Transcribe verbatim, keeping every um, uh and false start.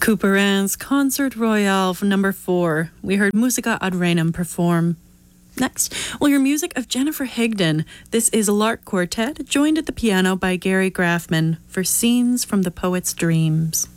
Couperin's Concert Royale from number four. We heard Musica ad Reinem perform. Next, we'll hear music of Jennifer Higdon. This is a Lark Quartet, joined at the piano by Gary Graffman for Scenes from the Poet's Dreams.